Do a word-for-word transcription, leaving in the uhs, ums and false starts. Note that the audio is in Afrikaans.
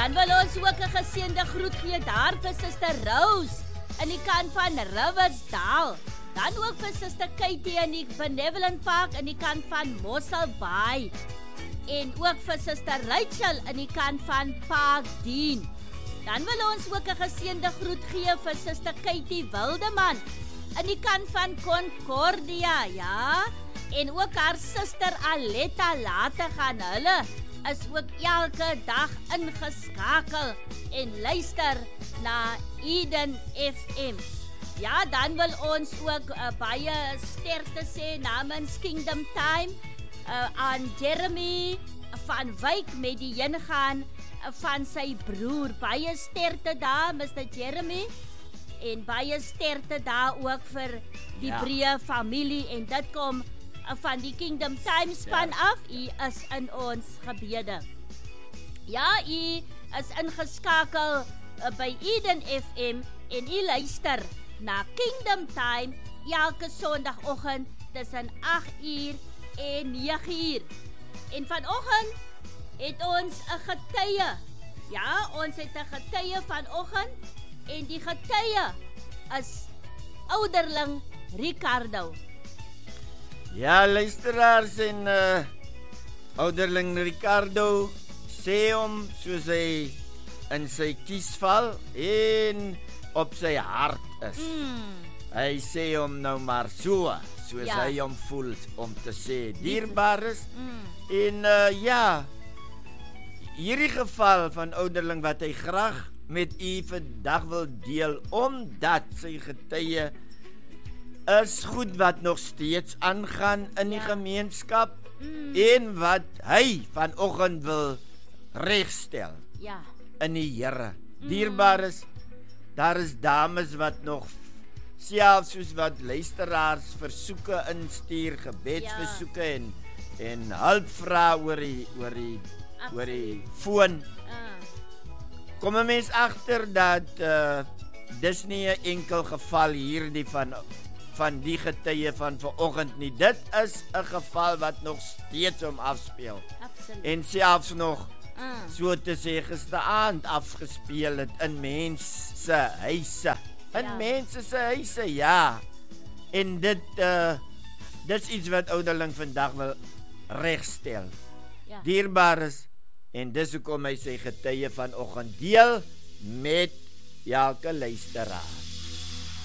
Dan wil ons ook 'n geseënde groet gee daar vir Suster Rose in die kant van Riversdal. Dan ook vir Suster Katie in die Benevolent Park in die kant van Mossel Bay. En ook vir Suster Rachel in die kant van Parkdean. Dan wil ons ook 'n geseënde groet gee vir Suster Katie Wildeman in die kant van Concordia, ja. En ook haar suster Aletta later gaan hulle is ook elke dag ingeskakel en luister na Eden F M. Ja, dan wil ons ook uh, baie sterkte sê namens Kingdom Time uh, aan Jeremy van Wyk met die ingaan uh, van sy broer. Baie sterkte daar, Mister Jeremy. En baie sterkte daar ook vir die ja. Breë familie en dit kom van die Kingdom Time span ja. af. U is in ons gebede. Ja, u is ingeskakel uh, by Eden F M en u luister na Kingdom Time elke Sondagoggend tussen agt uur en nege uur. En vanoggend het ons 'n getuie. Ja, ons het 'n getuie vanoggend en die getuie is ouderling Ricardo. Ja, luisteraars en uh, ouderling Ricardo sê hom soos hy in sy kiesval en op sy hart is. Mm. Hy sê hom nou maar so, soos ja. hy hom voel om te sê, dierbares. Mm. En uh, ja, hierdie geval van ouderling wat hy graag met u vandag wil deel, omdat sy getuie is goed wat nog steeds aangaan in die ja. gemeenskap mm. en wat hy vanoggend wil regstel ja. in die Here. Mm. Dierbares, daar is dames wat nog selfs soos wat luisteraars versoeke instuur, gebedsversoeke ja. en en hulp vra oor die oor die Absoluut. oor die foon. Uh. Kom 'n mens agter dat uh, dis nie 'n enkel geval hierdie van van die getuie van vanoggend nie. Dit is 'n geval wat nog steeds om afspeel. Absoluut. En selfs nog uh. so te sê gisteraand afgespeel het in mense se huise. In ja. mense se huise, ja. En dit uh, dis iets wat ouderling vandag wil regstel. Ja. Dierbares, en dis hoekom hy sy getuie vanoggend deel met elke luisteraar.